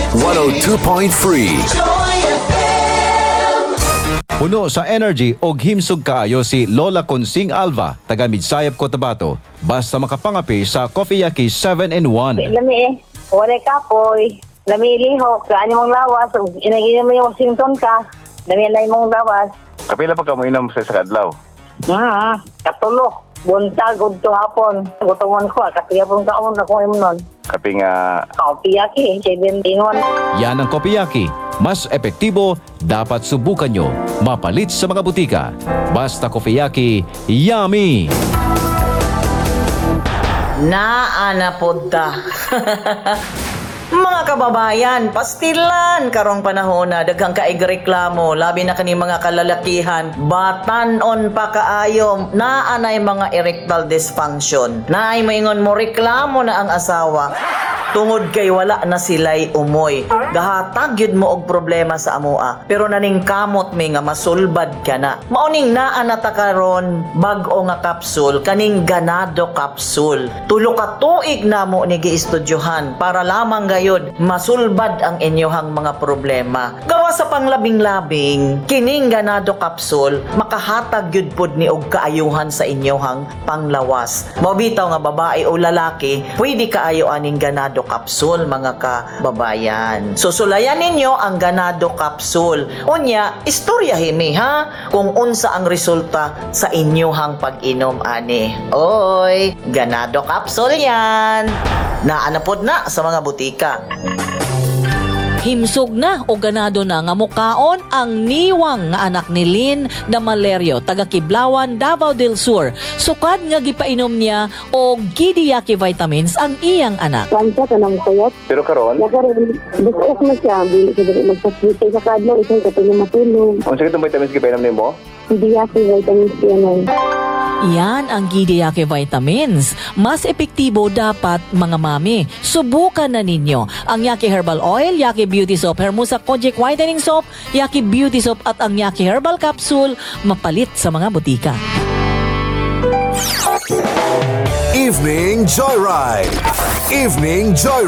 102.3. Puno sa energy og himsog kaayo si Lola Consing Alva, taga Midsayap, Cotabato. Basta makapangapi sa Coffee Yaki 7-in-1. Lami wala kapoy. Lami lihok, kaan mong lawas. Inagin mo yung Washington ka. Lami mong lawas. Kapila pa ka mo inom sa kadlaw? Katulo. Buntag, udto hapon. Gutumon ko, katiya pong taon na kung nun. Kapi nga Coffee Yaki, 7-in-1. Yan ang Coffee Yaki. Mas epektibo, dapat subukan nyo. Mapalit sa mga butika. Basta Coffee Yaki, yummy! Naanapod Mga kababayan, pastilan karong panahon na daghang kaigreklamo, labi na kani mga kalalakihan, batanon pa kaayo, naanay mga erectile dysfunction. Naay moingon mo reklamo na ang asawa tungod kay wala na sila'y umoy. Gahatag yun mo og problema sa amoa, pero naning kamot may nga masulbad ka na. Mauning naanata karon bag-o nga kapsul, kaning ganado kapsul. Tulo ka tuig na mo ni giistudyohan para lamang gayud masulbad ang inyohang mga problema. Gawa sa panglabing-labing, kining ganado kapsul makahatag yun pod ni og kaayuhan sa inyohang panglawas. Mabitaw nga babae o lalaki, pwede kaayo aning ganado kapsul, mga kababayan. Susulayan ninyo ang ganado kapsul. Unya, istorya himi ha kung unsa ang resulta sa inyohang pag-inom ani. Oy, ganado kapsul yan. Naanapod na sa mga butika. Himsog na o ganado na nga mukaon ang niwang nga anak ni Lynn Damalerio, taga Kiblawan, Davao del Sur. Sukad nga gipainom niya og Gidi Yaki vitamins ang iyang anak. Kanta ka ng kuyot. pero karon, Nakaroon, bukas na siya. Bili siya dali magsaswitay sa kadlo. Isang katulong matulog. unsa kitong vitamins gipainom nimo? Hindi Yaki vitamins yan. Yan ang Gidi Yaki vitamins. Mas epektibo dapat mga mami. Subukan na ninyo ang Yaki Herbal Oil, Yaki Beauty Soap, Hermosa Kojic Whitening Soap, Yaki Beauty Soap at ang Yaki Herbal Capsule, mapalit sa mga butika. Evening Joyride! Evening Joyride!